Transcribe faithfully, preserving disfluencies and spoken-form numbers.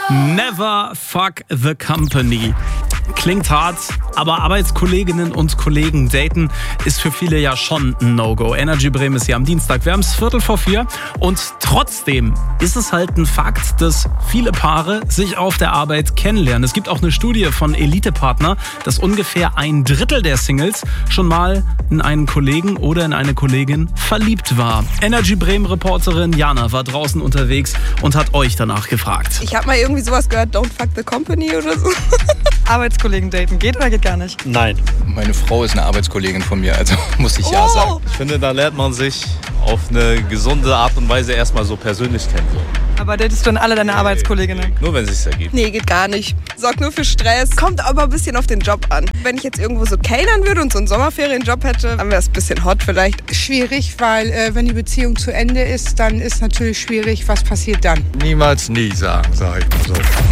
Never fuck the company. Klingt hart, aber Arbeitskolleginnen und Kollegen daten ist für viele ja schon ein No-Go. Energy Bremen ist hier am Dienstag. Wir haben es Viertel vor vier und trotzdem ist es halt ein Fakt, dass viele Paare sich auf der Arbeit kennenlernen. Es gibt auch eine Studie von Elite-Partner, dass ungefähr ein Drittel der Singles schon mal in einen Kollegen oder in eine Kollegin verliebt war. Energy Bremen-Reporterin Jana war draußen unterwegs und hat euch danach gefragt. Ich habe mal irgendwie sowas gehört, don't fuck the company oder so. Arbeitskollegen daten, geht oder geht gar nicht? Nein. Meine Frau ist eine Arbeitskollegin von mir, also muss ich oh. ja sagen. Ich finde, da lernt man sich auf eine gesunde Art und Weise erstmal so persönlich kennen. So. Aber datest du dann alle deine Arbeitskolleginnen? Nur wenn es sich ergibt. Nee, geht gar nicht. Sorgt nur für Stress. Kommt aber ein bisschen auf den Job an. Wenn ich jetzt irgendwo so kellnern würde und so einen Sommerferienjob hätte, dann wäre es ein bisschen hot vielleicht. Schwierig, weil äh, wenn die Beziehung zu Ende ist, dann ist natürlich schwierig, was passiert dann. Niemals nie sagen, sag ich mal so.